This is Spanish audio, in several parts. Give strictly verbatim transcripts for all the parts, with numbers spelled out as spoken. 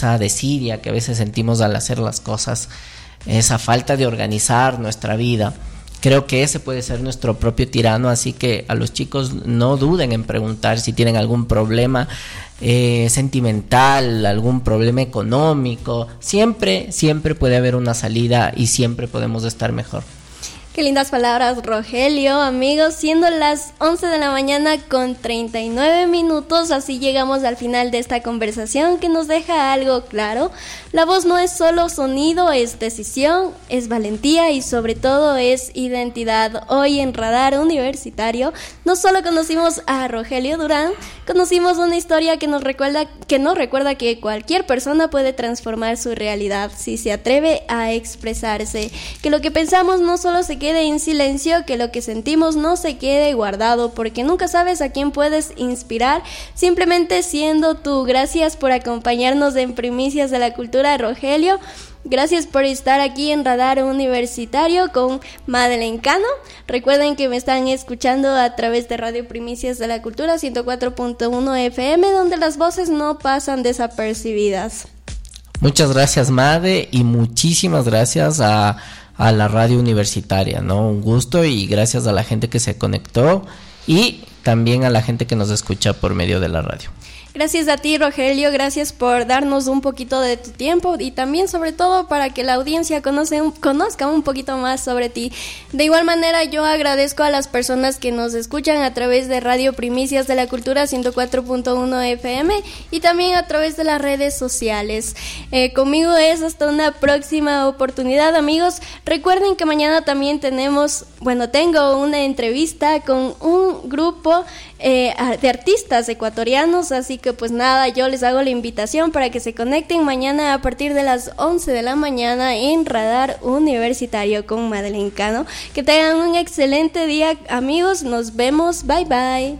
esa desidia que a veces sentimos al hacer las cosas, esa falta de organizar nuestra vida. Creo que ese puede ser nuestro propio tirano, así que a los chicos no duden en preguntar si tienen algún problema eh, sentimental, algún problema económico. Siempre, siempre puede haber una salida y siempre podemos estar mejor. Qué lindas palabras, Rogelio. Amigos, siendo las once de la mañana con treinta y nueve minutos, así llegamos al final de esta conversación que nos deja algo claro. La voz no es solo sonido, es decisión, es valentía y sobre todo es identidad. Hoy en Radar Universitario no solo conocimos a Rogelio Durán, conocimos una historia que nos recuerda que nos recuerda que cualquier persona puede transformar su realidad si se atreve a expresarse, que lo que pensamos no solo se quede en silencio, que lo que sentimos no se quede guardado, porque nunca sabes a quién puedes inspirar simplemente siendo tú. Gracias por acompañarnos en Primicias de la Cultura, Rogelio. Gracias por estar aquí en Radar Universitario con Madeleine Cano. Recuerden que me están escuchando a través de Radio Primicias de la Cultura ciento cuatro punto uno F M, donde las voces no pasan desapercibidas. Muchas gracias, Made, y muchísimas gracias a, a la radio universitaria, ¿no? Un gusto, y gracias a la gente que se conectó y también a la gente que nos escucha por medio de la radio. Gracias a ti, Rogelio, gracias por darnos un poquito de tu tiempo y también sobre todo para que la audiencia conoce, conozca un poquito más sobre ti. De igual manera, yo agradezco a las personas que nos escuchan a través de Radio Primicias de la Cultura ciento cuatro punto uno F M y también a través de las redes sociales. Eh, conmigo es hasta una próxima oportunidad, amigos. Recuerden que mañana también tenemos, bueno, tengo una entrevista con un grupo eh, de artistas ecuatorianos, así que pues nada, yo les hago la invitación para que se conecten mañana a partir de las once de la mañana en Radar Universitario con Madeleine Cano. Que tengan un excelente día, amigos, nos vemos, bye bye.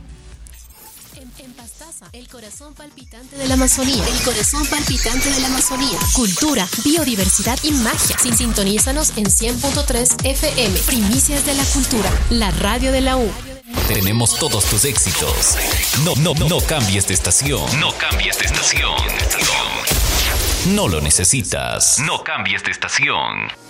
El corazón palpitante de la Amazonía. El corazón palpitante de la Amazonía. Cultura, biodiversidad y magia. Sin Sintonízanos en cien punto tres F M. Primicias de la Cultura, la radio de la U. Tenemos todos tus éxitos. No, no, no cambies de estación. No cambies de estación. No lo necesitas. No cambies de estación.